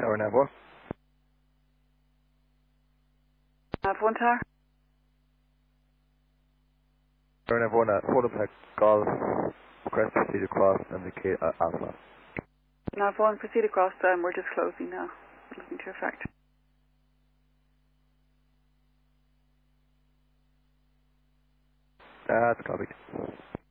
Tower nav 1. Nav 1 tower. Tower nav 1 at Fulham Golf, request to proceed across and indicate Alpha. Nav 1, proceed across, we're just closing now. Looking to effect. That's copied.